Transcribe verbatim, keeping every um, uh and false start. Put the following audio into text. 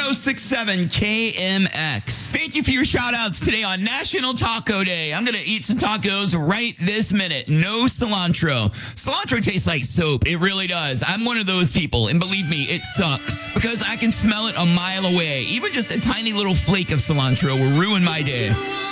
six seven K M X. Thank you for your shout outs today on National Taco Day. I'm going to eat some tacos right this minute. No cilantro. Cilantro tastes like soap. It really does. I'm one of those people. And believe me, it sucks because I can smell it a mile away. Even just a tiny little flake of cilantro will ruin my day.